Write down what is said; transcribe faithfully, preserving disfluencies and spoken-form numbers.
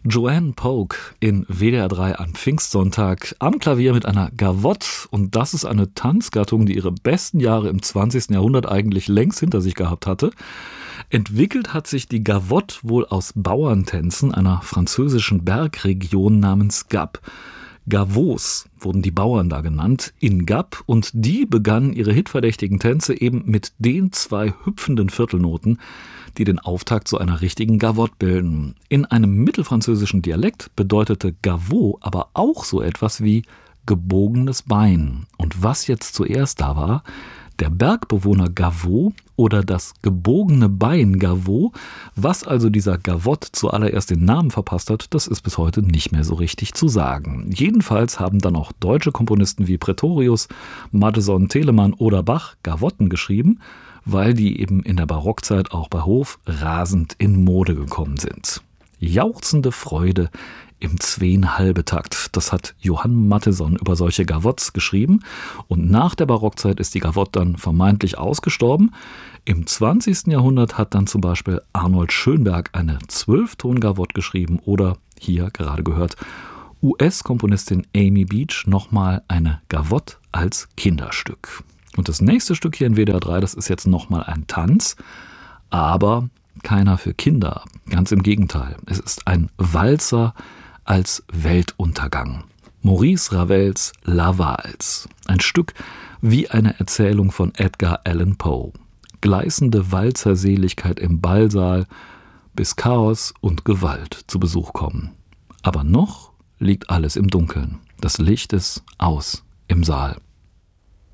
Joanne Polk in W D R drei am Pfingstsonntag am Klavier mit einer Gavotte. Und das ist eine Tanzgattung, die ihre besten Jahre im zwanzigsten Jahrhundert eigentlich längst hinter sich gehabt hatte. Entwickelt hat sich die Gavotte wohl aus Bauerntänzen einer französischen Bergregion namens Gap. Gavos wurden die Bauern da genannt, in Gap, und die begannen ihre hitverdächtigen Tänze eben mit den zwei hüpfenden Viertelnoten, die den Auftakt zu einer richtigen Gavotte bilden. In einem mittelfranzösischen Dialekt bedeutete Gavot aber auch so etwas wie gebogenes Bein. Und was jetzt zuerst da war, der Bergbewohner Gavot oder das gebogene Bein Gavot, was also dieser Gavotte zuallererst den Namen verpasst hat, das ist bis heute nicht mehr so richtig zu sagen. Jedenfalls haben dann auch deutsche Komponisten wie Praetorius, Mattheson, Telemann oder Bach Gavotten geschrieben, weil die eben in der Barockzeit auch bei Hof rasend in Mode gekommen sind. Jauchzende Freude im Zween-Halbe-Takt. Das hat Johann Mattheson über solche Gavottes geschrieben. Und nach der Barockzeit ist die Gavotte dann vermeintlich ausgestorben. Im zwanzigsten Jahrhundert hat dann zum Beispiel Arnold Schönberg eine Zwölfton-Gavotte geschrieben oder, hier gerade gehört, U S-Komponistin Amy Beach nochmal eine Gavotte als Kinderstück. Und das nächste Stück hier in W D R drei, das ist jetzt nochmal ein Tanz, aber keiner für Kinder. Ganz im Gegenteil. Es ist ein Walzer als Weltuntergang. Maurice Ravels La Valse. Ein Stück wie eine Erzählung von Edgar Allan Poe. Gleißende Walzerseligkeit im Ballsaal, bis Chaos und Gewalt zu Besuch kommen. Aber noch liegt alles im Dunkeln. Das Licht ist aus im Saal.